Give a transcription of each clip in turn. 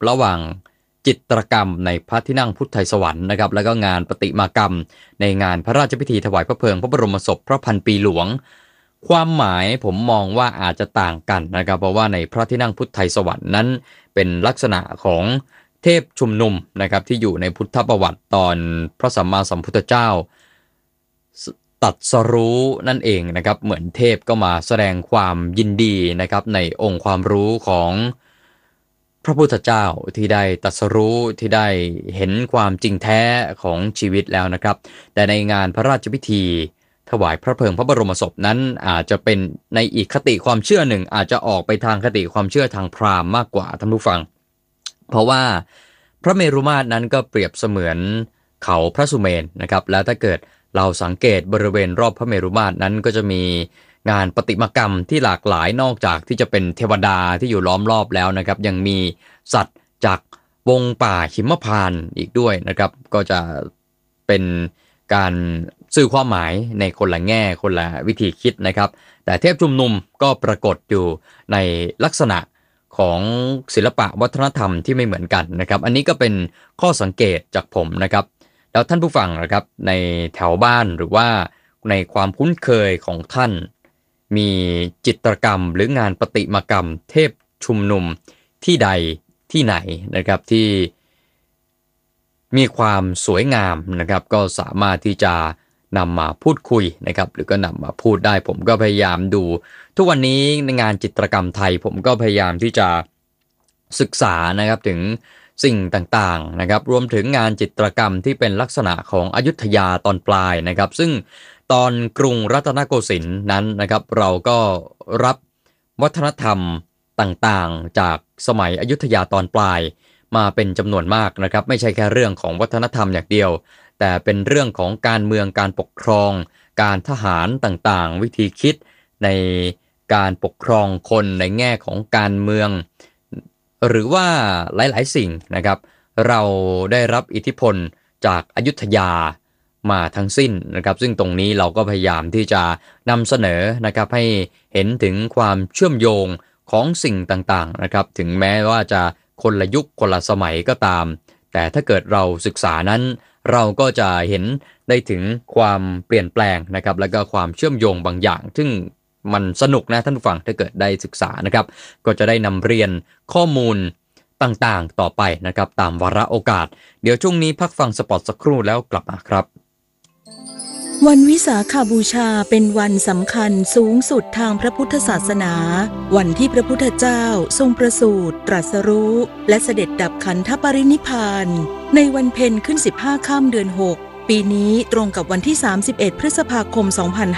ระหว่างจิตรกรรมในพระที่นั่งพุทธไทยสวรรค์นะครับแล้วก็งานประติมากรรมในงานพระราชพิธีถวายพระเพลิงพระบรมศพพระพันปีหลวงความหมายผมมองว่าอาจจะต่างกันนะครับเพราะว่าในพระที่นั่งพุทธไทยสวรรค์นั้นเป็นลักษณะของเทพชุมนุมนะครับที่อยู่ในพุทธประวัติตอนพระสัมมาสัมพุทธเจ้าตรัสรู้นั่นเองนะครับเหมือนเทพก็มาแสดงความยินดีนะครับในองค์ความรู้ของพระพุทธเจ้าที่ได้ตรัสรู้ที่ได้เห็นความจริงแท้ของชีวิตแล้วนะครับแต่ในงานพระราชพิธีถวายพระเพลิงพระบรมศพนั้นอาจจะเป็นในอีกคติความเชื่อหนึ่งอาจจะออกไปทางคติความเชื่อทางพราหมณ์มากกว่าท่านผู้ฟังเพราะว่าพระเมรุมาตรนั้นก็เปรียบเสมือนเขาพระสุเมนนะครับแล้วถ้าเกิดเราสังเกตบริเวณรอบพระเมรุมาตรนั้นก็จะมีงานประติมากรรมที่หลากหลายนอกจากที่จะเป็นเทวดาที่อยู่ล้อมรอบแล้วนะครับยังมีสัตว์จากวงป่าหิมพานต์อีกด้วยนะครับก็จะเป็นการสื่อความหมายในคนละแง่คนละวิธีคิดนะครับแต่เทพชุมนุมก็ปรากฏอยู่ในลักษณะของศิลปะวัฒนธรรมที่ไม่เหมือนกันนะครับอันนี้ก็เป็นข้อสังเกตจากผมนะครับแล้วท่านผู้ฟังนะครับในแถวบ้านหรือว่าในความคุ้นเคยของท่านมีจิตรกรรมหรืองานประติมากรรมเทพชุมนุมที่ใดที่ไหนนะครับที่มีความสวยงามนะครับก็สามารถที่จะนำมาพูดคุยนะครับหรือก็นำมาพูดได้ผมก็พยายามดูทุกวันนี้ในงานจิตรกรรมไทยผมก็พยายามที่จะศึกษานะครับถึงสิ่งต่างๆนะครับรวมถึงงานจิตรกรรมที่เป็นลักษณะของอยุธยาตอนปลายนะครับซึ่งตอนกรุงรัตนโกสินทร์นั้นนะครับเราก็รับวัฒนธรรมต่างๆจากสมัยอยุธยาตอนปลายมาเป็นจำนวนมากนะครับไม่ใช่แค่เรื่องของวัฒนธรรมอย่างเดียวแต่เป็นเรื่องของการเมืองการปกครองการทหารต่างๆวิธีคิดในการปกครองคนในแง่ของการเมืองหรือว่าหลายๆสิ่งนะครับเราได้รับอิทธิพลจากอยุธยามาทั้งสิ้นนะครับซึ่งตรงนี้เราก็พยายามที่จะนำเสนอนะครับให้เห็นถึงความเชื่อมโยงของสิ่งต่างๆนะครับถึงแม้ว่าจะคนละยุคคนละสมัยก็ตามแต่ถ้าเกิดเราศึกษานั้นเราก็จะเห็นได้ถึงความเปลี่ยนแปลงนะครับแล้วก็ความเชื่อมโยงบางอย่างซึ่งมันสนุกนะท่านผู้ฟังถ้าเกิดได้ศึกษานะครับก็จะได้นำเรียนข้อมูลต่างๆต่อไปนะครับตามวาระโอกาสเดี๋ยวช่วงนี้พักฟังสปอตสักครู่แล้วกลับมาครับวันวิสาขบูชาเป็นวันสำคัญสูงสุดทางพระพุทธศาสนาวันที่พระพุทธเจ้าทรงประสูติตรัสรู้และเสด็จดับขันธปรินิพพานในวันเพ็ญขึ้น15ค่ำเดือน6ปีนี้ตรงกับวันที่31พฤษภาคม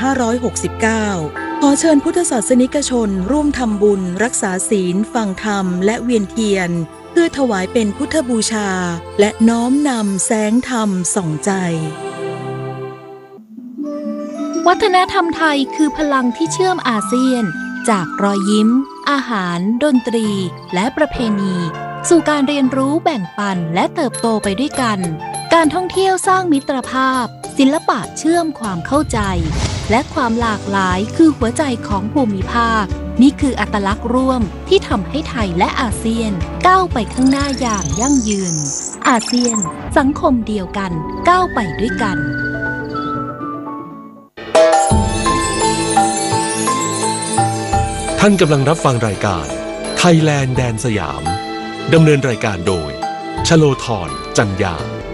2569ขอเชิญพุทธศาสนิกชนร่วมทำบุญรักษาศีลฟังธรรมและเวียนเทียนเพื่อถวายเป็นพุทธบูชาและน้อมนำแสงธรรมส่องใจวัฒนธรรมไทยคือพลังที่เชื่อมอาเซียนจากรอยยิ้มอาหารดนตรีและประเพณีสู่การเรียนรู้แบ่งปันและเติบโตไปด้วยกันการท่องเที่ยวสร้างมิตรภาพศิลปะเชื่อมความเข้าใจและความหลากหลายคือหัวใจของภูมิภาคนี่คืออัตลักษณ์ร่วมที่ทำให้ไทยและอาเซียนก้าวไปข้างหน้าอย่างยั่งยืนอาเซียนสังคมเดียวกันก้าวไปด้วยกันท่านกำลังรับฟังรายการไทยแลนด์แดนสยามดำเนินรายการโดยชโลธร จันยา